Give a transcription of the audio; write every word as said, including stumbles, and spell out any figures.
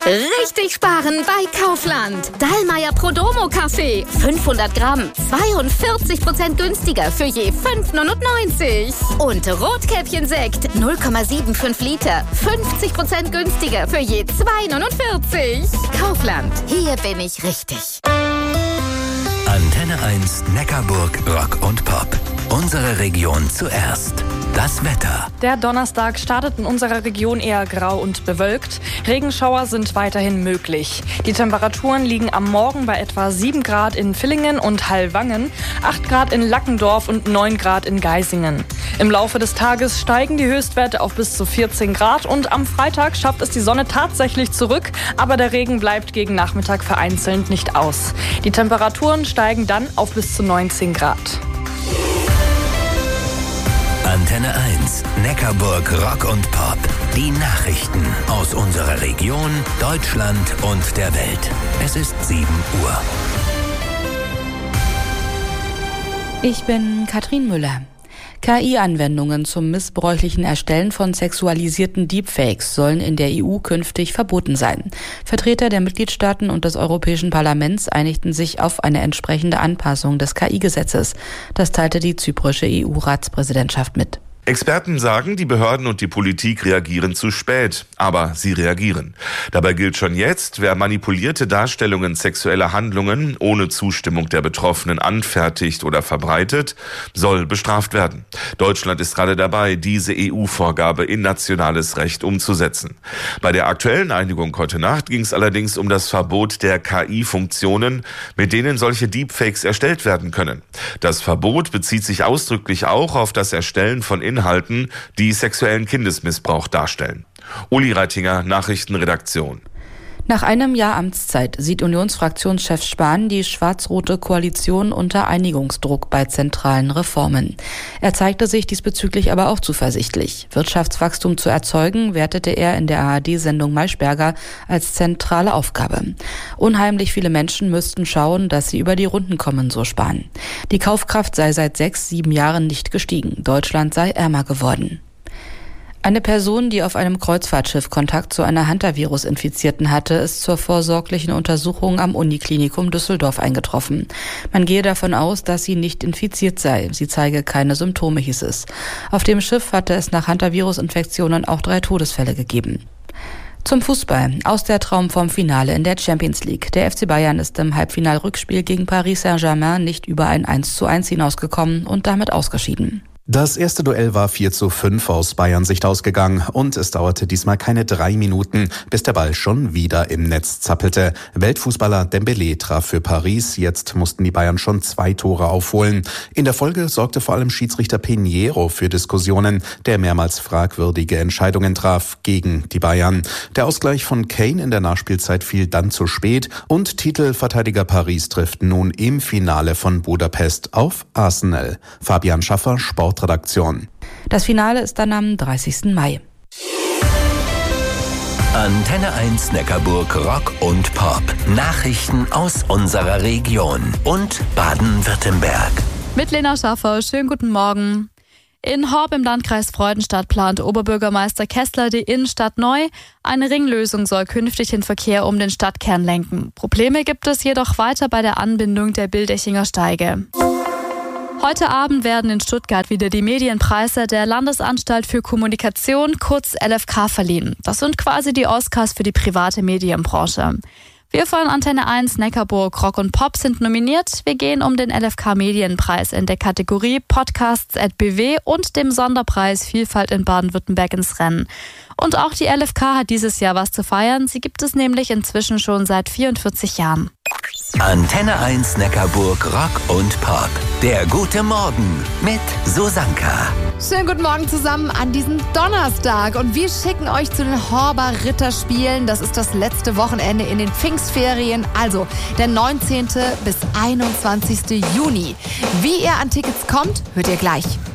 Richtig sparen bei Kaufland. Dallmayr Prodomo Kaffee. fünfhundert Gramm. zweiundvierzig Prozent günstiger für je fünf neunundneunzig. Und Rotkäppchen-Sekt. null Komma fünfundsiebzig Liter. fünfzig Prozent günstiger für je zwei neunundvierzig. Kaufland. Hier bin ich richtig. Antenne eins Neckarburg Rock und Pop. Unsere Region zuerst. Das Wetter. Der Donnerstag startet in unserer Region eher grau und bewölkt. Regenschauer sind weiterhin möglich. Die Temperaturen liegen am Morgen bei etwa sieben Grad in Villingen und Hallwangen, acht Grad in Lackendorf und neun Grad in Geisingen. Im Laufe des Tages steigen die Höchstwerte auf bis zu vierzehn Grad und am Freitag schafft es die Sonne tatsächlich zurück, aber der Regen bleibt gegen Nachmittag vereinzelt nicht aus. Die Temperaturen steigen dann auf bis zu neunzehn Grad. Antenne eins, Neckarburg Rock und Pop. Die Nachrichten aus unserer Region, Deutschland und der Welt. Es ist sieben Uhr. Ich bin Katrin Müller. K I-Anwendungen zum missbräuchlichen Erstellen von sexualisierten Deepfakes sollen in der E U künftig verboten sein. Vertreter der Mitgliedstaaten und des Europäischen Parlaments einigten sich auf eine entsprechende Anpassung des K I-Gesetzes. Das teilte die zyprische E U-Ratspräsidentschaft mit. Experten sagen, die Behörden und die Politik reagieren zu spät, aber sie reagieren. Dabei gilt schon jetzt, wer manipulierte Darstellungen sexueller Handlungen ohne Zustimmung der Betroffenen anfertigt oder verbreitet, soll bestraft werden. Deutschland ist gerade dabei, diese E U-Vorgabe in nationales Recht umzusetzen. Bei der aktuellen Einigung heute Nacht ging es allerdings um das Verbot der K I-Funktionen, mit denen solche Deepfakes erstellt werden können. Das Verbot bezieht sich ausdrücklich auch auf das Erstellen von Inhalten, Inhalten, die sexuellen Kindesmissbrauch darstellen. Uli Reitinger, Nachrichtenredaktion. Nach einem Jahr Amtszeit sieht Unionsfraktionschef Spahn die schwarz-rote Koalition unter Einigungsdruck bei zentralen Reformen. Er zeigte sich diesbezüglich aber auch zuversichtlich. Wirtschaftswachstum zu erzeugen, wertete er in der A R D-Sendung Maischberger als zentrale Aufgabe. Unheimlich viele Menschen müssten schauen, dass sie über die Runden kommen, so Spahn. Die Kaufkraft sei seit sechs, sieben Jahren nicht gestiegen. Deutschland sei ärmer geworden. Eine Person, die auf einem Kreuzfahrtschiff Kontakt zu einer Hantavirus-Infizierten hatte, ist zur vorsorglichen Untersuchung am Uniklinikum Düsseldorf eingetroffen. Man gehe davon aus, dass sie nicht infiziert sei. Sie zeige keine Symptome, hieß es. Auf dem Schiff hatte es nach Hantavirus-Infektionen auch drei Todesfälle gegeben. Zum Fußball. Aus der Traumform Finale in der Champions League. Der F C Bayern ist im Halbfinal-Rückspiel gegen Paris Saint-Germain nicht über ein eins zu eins hinausgekommen und damit ausgeschieden. Das erste Duell war vier zu fünf aus Bayerns Sicht ausgegangen und es dauerte diesmal keine drei Minuten, bis der Ball schon wieder im Netz zappelte. Weltfußballer Dembélé traf für Paris, jetzt mussten die Bayern schon zwei Tore aufholen. In der Folge sorgte vor allem Schiedsrichter Pinheiro für Diskussionen, der mehrmals fragwürdige Entscheidungen traf gegen die Bayern. Der Ausgleich von Kane in der Nachspielzeit fiel dann zu spät und Titelverteidiger Paris trifft nun im Finale von Budapest auf Arsenal. Fabian Schaffer, Sport Redaktion. Das Finale ist dann am dreißigsten Mai. Antenne eins Neckarburg Rock und Pop. Nachrichten aus unserer Region und Baden-Württemberg. Mit Lena Schaffer, schönen guten Morgen. In Horb im Landkreis Freudenstadt plant Oberbürgermeister Kessler die Innenstadt neu. Eine Ringlösung soll künftig den Verkehr um den Stadtkern lenken. Probleme gibt es jedoch weiter bei der Anbindung der Bildechinger Steige. Heute Abend werden in Stuttgart wieder die Medienpreise der Landesanstalt für Kommunikation, kurz L F K, verliehen. Das sind quasi die Oscars für die private Medienbranche. Wir von Antenne eins Neckarburg Rock und Pop sind nominiert. Wir gehen um den L F K Medienpreis in der Kategorie Podcasts at B W und dem Sonderpreis Vielfalt in Baden-Württemberg ins Rennen. Und auch die L F K hat dieses Jahr was zu feiern. Sie gibt es nämlich inzwischen schon seit vierundvierzig Jahren. Antenne eins Neckarburg Rock und Pop. Der gute Morgen mit Susanka. Schönen guten Morgen zusammen an diesem Donnerstag. Und wir schicken euch zu den Horber Ritterspielen. Das ist das letzte Wochenende in den Pfingstferien. Also der neunzehnten bis einundzwanzigsten Juni. Wie ihr an Tickets kommt, hört ihr gleich.